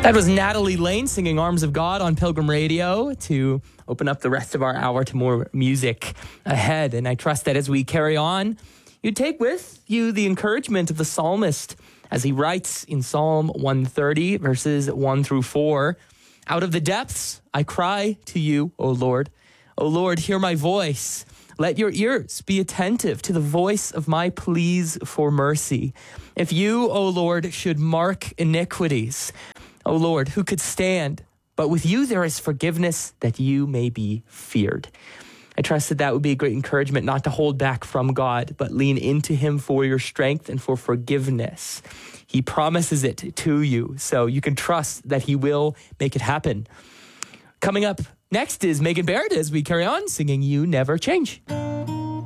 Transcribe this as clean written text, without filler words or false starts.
That was Natalie Lane singing Arms of God on Pilgrim Radio to open up the rest of our hour to more music ahead. And I trust that as we carry on, you take with you the encouragement of the psalmist as he writes in Psalm 130, verses 1 through 4. Out of the depths, I cry to you, O Lord. O Lord, hear my voice. Let your ears be attentive to the voice of my pleas for mercy. If you, O Lord, should mark iniquities, O Lord, who could stand? But with you there is forgiveness that you may be feared. I trust that that would be a great encouragement not to hold back from God, but lean into him for your strength and for forgiveness. He promises it to you, so you can trust that he will make it happen. Coming up next is Megan Baird as we carry on singing You Never Change.